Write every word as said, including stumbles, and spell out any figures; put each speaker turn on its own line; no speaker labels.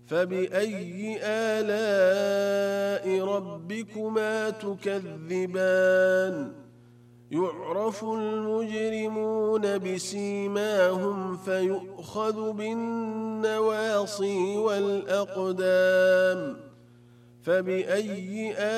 فبأي آلاء ربكما تكذبان يعرف المجرمون بسيماهم فيؤخذ بالنواصي والأقدام فبأي